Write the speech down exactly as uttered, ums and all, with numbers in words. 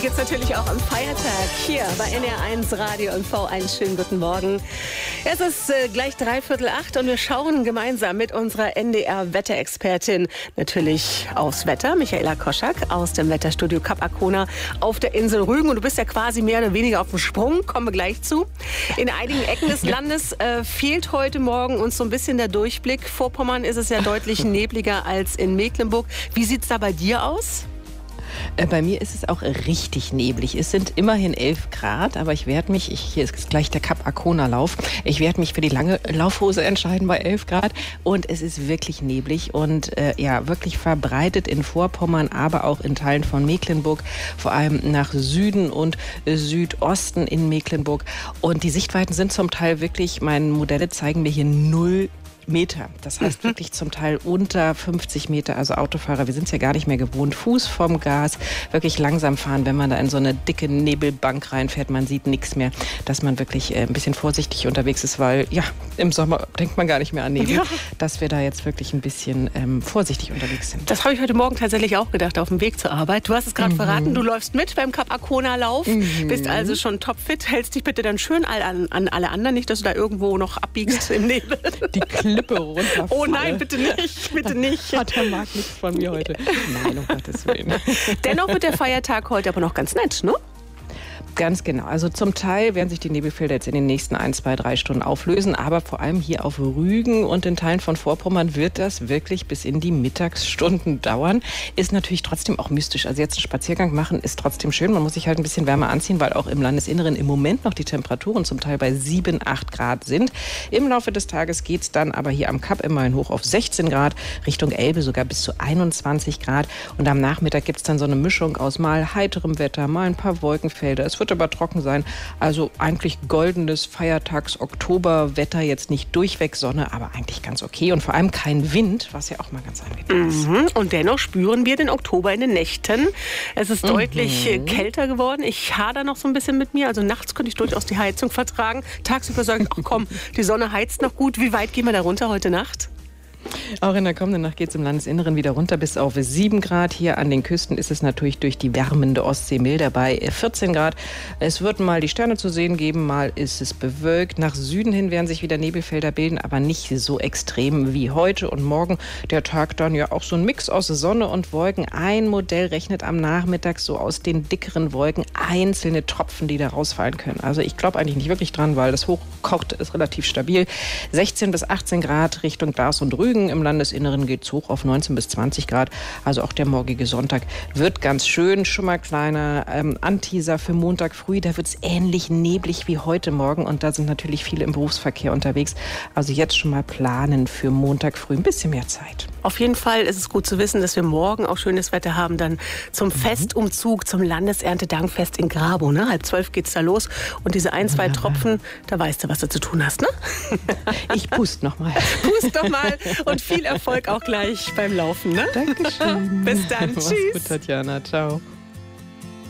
Jetzt natürlich auch am Feiertag hier bei N R eins Radio und V. Einen schönen guten Morgen. Es ist äh, gleich dreiviertel acht und wir schauen gemeinsam mit unserer N D R-Wetterexpertin natürlich aufs Wetter. Michaela Koschak aus dem Wetterstudio Kap Arkona auf der Insel Rügen. Und du bist ja quasi mehr oder weniger auf dem Sprung, kommen wir gleich zu. In einigen Ecken des Landes äh, fehlt heute Morgen uns so ein bisschen der Durchblick. Vorpommern ist es ja deutlich nebliger als in Mecklenburg. Wie sieht es da bei dir aus? Bei mir ist es auch richtig neblig. Es sind immerhin elf Grad, aber ich werde mich, ich, hier ist gleich der Kap Arkona Lauf, ich werde mich für die lange Laufhose entscheiden bei elf Grad. Und es ist wirklich neblig und äh, ja, wirklich verbreitet in Vorpommern, aber auch in Teilen von Mecklenburg, vor allem nach Süden und äh, Südosten in Mecklenburg. Und die Sichtweiten sind zum Teil wirklich, meine Modelle zeigen mir hier null Meter. Das heißt wirklich zum Teil unter fünfzig Meter. Also Autofahrer, wir sind es ja gar nicht mehr gewohnt. Fuß vom Gas, wirklich langsam fahren, wenn man da in so eine dicke Nebelbank reinfährt. Man sieht nichts mehr, dass man wirklich äh, ein bisschen vorsichtig unterwegs ist, weil ja, im Sommer denkt man gar nicht mehr an Nebel, ja. Dass wir da jetzt wirklich ein bisschen ähm, vorsichtig unterwegs sind. Das habe ich heute Morgen tatsächlich auch gedacht, auf dem Weg zur Arbeit. Du hast es gerade mhm. verraten, du läufst mit beim Kap Arkona Lauf, mhm. bist also schon topfit, hältst dich bitte dann schön an, an alle anderen, nicht, dass du da irgendwo noch abbiegst im Nebel. Die Klippe runterfalle. Oh nein, bitte nicht, bitte nicht. Hat der Marc nichts von mir heute. Nein, um Gottes Willen. Dennoch wird der Feiertag heute aber noch ganz nett, ne? Ganz genau. Also zum Teil werden sich die Nebelfelder jetzt in den nächsten ein, zwei, drei Stunden auflösen. Aber vor allem hier auf Rügen und in Teilen von Vorpommern wird das wirklich bis in die Mittagsstunden dauern. Ist natürlich trotzdem auch mystisch. Also jetzt einen Spaziergang machen ist trotzdem schön. Man muss sich halt ein bisschen wärmer anziehen, weil auch im Landesinneren im Moment noch die Temperaturen zum Teil bei sieben, acht Grad sind. Im Laufe des Tages geht es dann aber hier am Kap immerhin hoch auf sechzehn Grad, Richtung Elbe sogar bis zu einundzwanzig Grad. Und am Nachmittag gibt es dann so eine Mischung aus mal heiterem Wetter, mal ein paar Wolkenfelder. Es wird aber trocken sein. Also eigentlich goldenes Feiertags-Oktoberwetter, jetzt nicht durchweg Sonne, aber eigentlich ganz okay. Und vor allem kein Wind, was ja auch mal ganz angenehm ist. Mhm. Und dennoch spüren wir den Oktober in den Nächten. Es ist mhm. deutlich kälter geworden. Ich hader noch so ein bisschen mit mir. Also nachts könnte ich durchaus die Heizung vertragen. Tagsüber sage ich, ach komm, die Sonne heizt noch gut. Wie weit gehen wir da runter heute Nacht? Auch in der kommenden Nacht geht es im Landesinneren wieder runter bis auf sieben Grad. Hier an den Küsten ist es natürlich durch die wärmende Ostsee milder bei vierzehn Grad. Es wird mal die Sterne zu sehen geben, mal ist es bewölkt. Nach Süden hin werden sich wieder Nebelfelder bilden, aber nicht so extrem wie heute und morgen. Der Tag dann ja auch so ein Mix aus Sonne und Wolken. Ein Modell rechnet am Nachmittag so aus den dickeren Wolken einzelne Tropfen, die da rausfallen können. Also ich glaube eigentlich nicht wirklich dran, weil das Hochkocht ist relativ stabil. sechzehn bis achtzehn Grad Richtung Glas und Rügen. Im Landesinneren geht es hoch auf neunzehn bis zwanzig Grad. Also auch der morgige Sonntag wird ganz schön. Schon mal kleiner ähm, Anteaser für Montag früh. Da wird es ähnlich neblig wie heute Morgen. Und da sind natürlich viele im Berufsverkehr unterwegs. Also jetzt schon mal planen für Montag früh. Ein bisschen mehr Zeit. Auf jeden Fall ist es gut zu wissen, dass wir morgen auch schönes Wetter haben. Dann zum mhm. Festumzug, zum Landeserntedankfest in Grabow. Ne? Halb zwölf geht's da los. Und diese ein, zwei ja. Tropfen, da weißt du, was du zu tun hast, ne? Ich pust noch mal. Pust doch mal. Und viel Erfolg auch gleich beim Laufen. Ne? Dankeschön. Bis dann. Mach's Tschüss. gut, Tatjana. Ciao.